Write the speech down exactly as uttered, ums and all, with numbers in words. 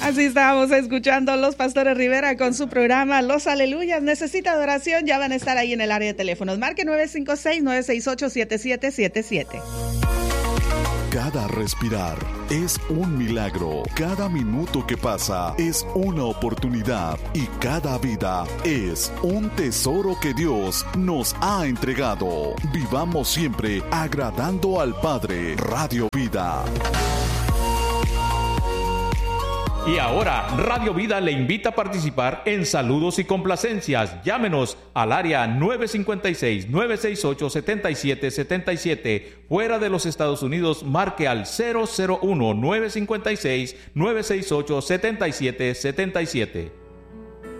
Así estábamos escuchando los Pastores Rivera con su programa Los Aleluyas. Necesita adoración, ya van a estar ahí en el área de teléfonos. Marque nueve cinco seis, nueve seis ocho, siete siete siete siete. Cada respirar es un milagro, cada minuto que pasa es una oportunidad y cada vida es un tesoro que Dios nos ha entregado. Vivamos siempre agradando al Padre. Radio Vida. Y ahora, Radio Vida le invita a participar en saludos y complacencias. Llámenos al área nueve cinco seis, nueve seis ocho, siete siete siete siete. Fuera de los Estados Unidos, marque al cero cero uno, nueve cinco seis, nueve seis ocho, siete siete siete siete.